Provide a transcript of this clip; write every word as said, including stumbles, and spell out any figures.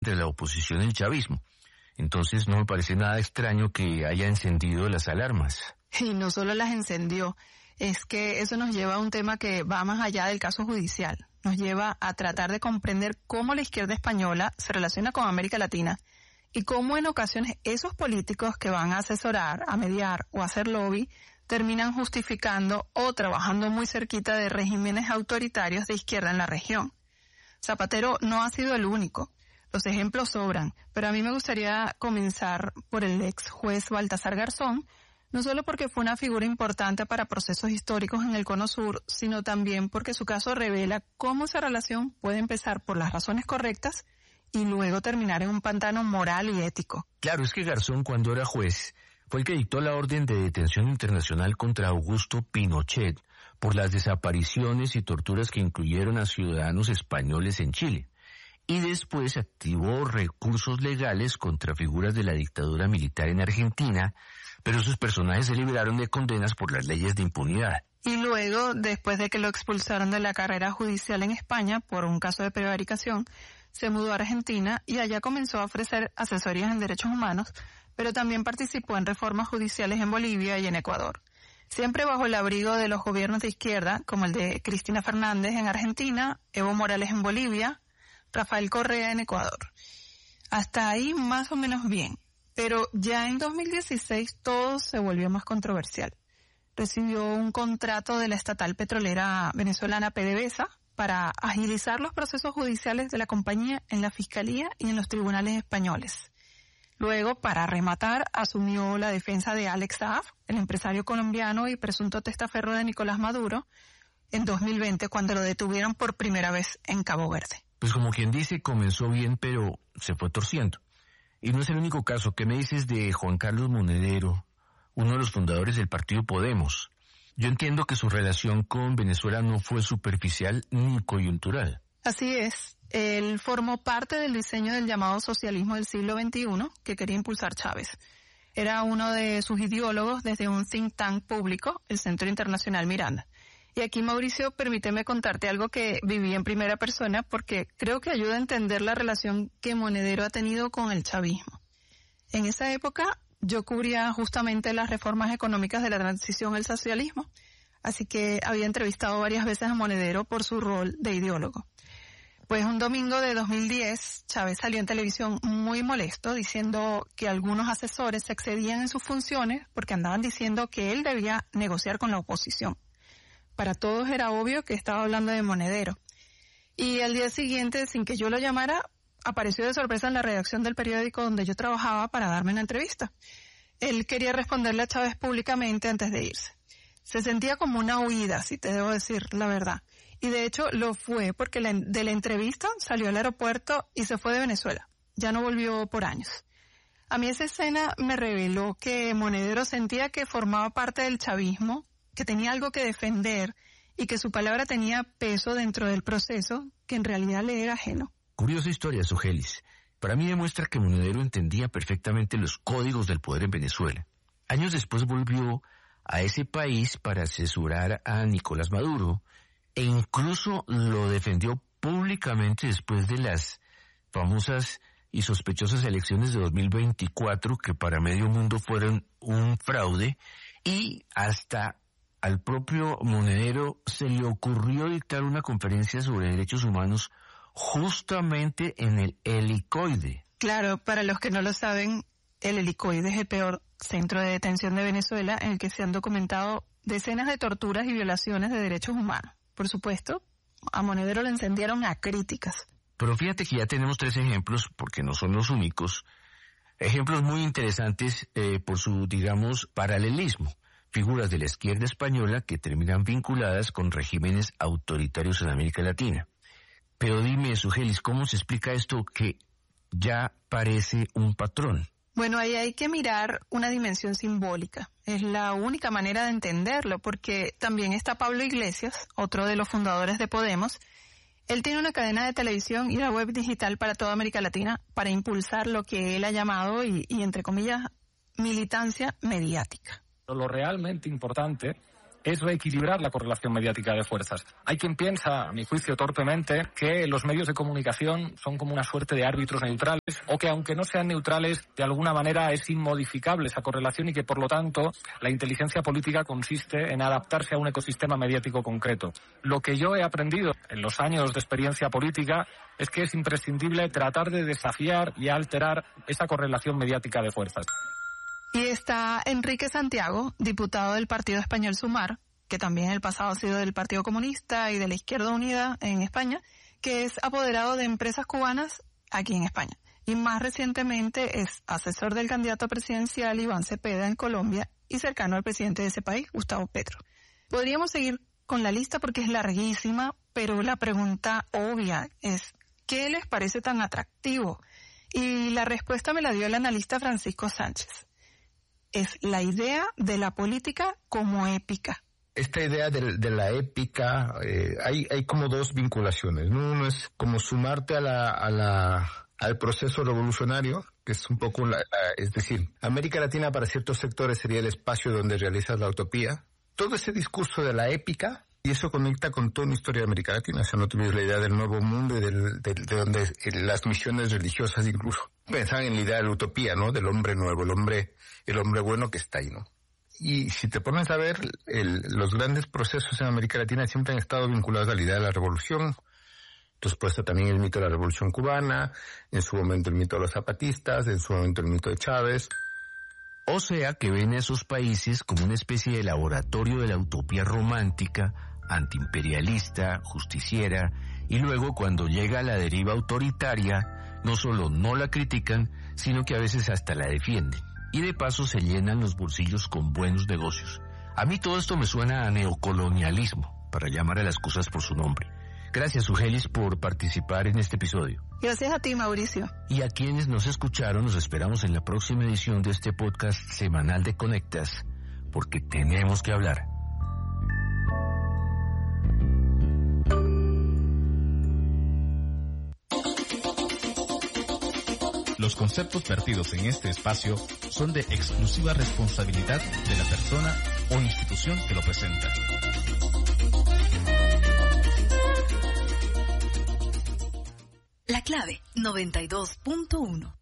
de la oposición el chavismo. Entonces no me parece nada extraño que haya encendido las alarmas. Y no solo las encendió, es que eso nos lleva a un tema que va más allá del caso judicial. Nos lleva a tratar de comprender cómo la izquierda española se relaciona con América Latina y cómo en ocasiones esos políticos que van a asesorar, a mediar o a hacer lobby terminan justificando o trabajando muy cerquita de regímenes autoritarios de izquierda en la región. Zapatero no ha sido el único. Los ejemplos sobran, pero a mí me gustaría comenzar por el ex juez Baltasar Garzón, no solo porque fue una figura importante para procesos históricos en el Cono Sur, sino también porque su caso revela cómo esa relación puede empezar por las razones correctas y luego terminar en un pantano moral y ético. Claro, es que Garzón, cuando era juez, fue el que dictó la orden de detención internacional contra Augusto Pinochet por las desapariciones y torturas que incluyeron a ciudadanos españoles en Chile. Y después activó recursos legales contra figuras de la dictadura militar en Argentina, pero sus personajes se libraron de condenas por las leyes de impunidad. Y luego, después de que lo expulsaron de la carrera judicial en España por un caso de prevaricación, se mudó a Argentina y allá comenzó a ofrecer asesorías en derechos humanos, pero también participó en reformas judiciales en Bolivia y en Ecuador. Siempre bajo el abrigo de los gobiernos de izquierda, como el de Cristina Fernández en Argentina, Evo Morales en Bolivia, Rafael Correa en Ecuador. Hasta ahí más o menos bien, pero ya en dos mil dieciséis todo se volvió más controversial. Recibió un contrato de la estatal petrolera venezolana PDVSA para agilizar los procesos judiciales de la compañía en la Fiscalía y en los tribunales españoles. Luego, para rematar, asumió la defensa de Alex Saab, el empresario colombiano y presunto testaferro de Nicolás Maduro, en dos mil veinte, cuando lo detuvieron por primera vez en Cabo Verde. Pues como quien dice, comenzó bien, pero se fue torciendo. Y no es el único caso. ¿Qué me dices de Juan Carlos Monedero, uno de los fundadores del partido Podemos? Yo entiendo que su relación con Venezuela no fue superficial ni coyuntural. Así es. Él formó parte del diseño del llamado socialismo del siglo veintiuno que quería impulsar Chávez. Era uno de sus ideólogos desde un think tank público, el Centro Internacional Miranda. Y aquí, Mauricio, permíteme contarte algo que viví en primera persona porque creo que ayuda a entender la relación que Monedero ha tenido con el chavismo. En esa época yo cubría justamente las reformas económicas de la transición al socialismo, así que había entrevistado varias veces a Monedero por su rol de ideólogo. Pues un domingo de dos mil diez, Chávez salió en televisión muy molesto diciendo que algunos asesores se excedían en sus funciones porque andaban diciendo que él debía negociar con la oposición. Para todos era obvio que estaba hablando de Monedero. Y al día siguiente, sin que yo lo llamara, apareció de sorpresa en la redacción del periódico donde yo trabajaba para darme una entrevista. Él quería responderle a Chávez públicamente antes de irse. Se sentía como una huida, si te debo decir la verdad. Y de hecho lo fue porque la, de la entrevista salió al aeropuerto y se fue de Venezuela. Ya no volvió por años. A mí esa escena me reveló que Monedero sentía que formaba parte del chavismo, que tenía algo que defender y que su palabra tenía peso dentro del proceso que en realidad le era ajeno. Curiosa historia, Sugelis. Para mí demuestra que Monedero entendía perfectamente los códigos del poder en Venezuela. Años después volvió a ese país para asesorar a Nicolás Maduro e incluso lo defendió públicamente después de las famosas y sospechosas elecciones de dos mil veinticuatro que para medio mundo fueron un fraude, y hasta al propio Monedero se le ocurrió dictar una conferencia sobre derechos humanos justamente en el Helicoide. Claro, para los que no lo saben, el Helicoide es el peor centro de detención de Venezuela en el que se han documentado decenas de torturas y violaciones de derechos humanos. Por supuesto, a Monedero le encendieron a críticas. Pero fíjate que ya tenemos tres ejemplos, porque no son los únicos, ejemplos muy interesantes eh, por su, digamos, paralelismo. Figuras de la izquierda española que terminan vinculadas con regímenes autoritarios en América Latina. Pero dime, Sugelis, ¿cómo se explica esto que ya parece un patrón? Bueno, ahí hay que mirar una dimensión simbólica. Es la única manera de entenderlo, porque también está Pablo Iglesias, otro de los fundadores de Podemos. Él tiene una cadena de televisión y una web digital para toda América Latina para impulsar lo que él ha llamado, y, y entre comillas, militancia mediática. Lo realmente importante es reequilibrar la correlación mediática de fuerzas. Hay quien piensa, a mi juicio torpemente, que los medios de comunicación son como una suerte de árbitros neutrales, o que aunque no sean neutrales, de alguna manera es inmodificable esa correlación y que por lo tanto la inteligencia política consiste en adaptarse a un ecosistema mediático concreto. Lo que yo he aprendido en los años de experiencia política es que es imprescindible tratar de desafiar y alterar esa correlación mediática de fuerzas. Y está Enrique Santiago, diputado del Partido Español Sumar, que también en el pasado ha sido del Partido Comunista y de la Izquierda Unida en España, que es apoderado de empresas cubanas aquí en España. Y más recientemente es asesor del candidato presidencial Iván Cepeda en Colombia y cercano al presidente de ese país, Gustavo Petro. Podríamos seguir con la lista porque es larguísima, pero la pregunta obvia es, ¿qué les parece tan atractivo? Y la respuesta me la dio el analista Francisco Sánchez. Es la idea de la política como épica. Esta idea de, de la épica, eh, hay, hay como dos vinculaciones, ¿no? Uno es como sumarte a la, a la, al proceso revolucionario, que es un poco, la, la, es decir, América Latina para ciertos sectores sería el espacio donde realizas la utopía. Todo ese discurso de la épica, y eso conecta con toda una historia de América Latina. O sea, no tuvimos la idea del nuevo mundo y del, del, de donde las misiones religiosas incluso pensaban en la idea de la utopía, ¿no? Del hombre nuevo, el hombre, el hombre bueno que está ahí, ¿no? Y si te pones a ver, el, los grandes procesos en América Latina siempre han estado vinculados a la idea de la revolución. Entonces, pues también el mito de la revolución cubana, en su momento el mito de los zapatistas, en su momento el mito de Chávez. O sea que ven a esos países como una especie de laboratorio de la utopía romántica, antiimperialista, justiciera, y luego cuando llega la deriva autoritaria, no solo no la critican, sino que a veces hasta la defienden. Y de paso se llenan los bolsillos con buenos negocios. A mí todo esto me suena a neocolonialismo, para llamar a las cosas por su nombre. Gracias, Ugelis, por participar en este episodio. Gracias a ti, Mauricio. Y a quienes nos escucharon, nos esperamos en la próxima edición de este podcast semanal de Conectas, porque tenemos que hablar. Los conceptos vertidos en este espacio son de exclusiva responsabilidad de la persona o institución que lo presenta. La clave noventa y dos punto uno.